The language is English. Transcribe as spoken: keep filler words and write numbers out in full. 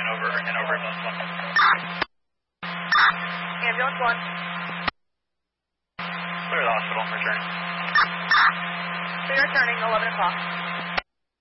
Hanover, Hanover, Muslim. Ambulance one. Clear the hospital, return. Clear returning, eleven o'clock.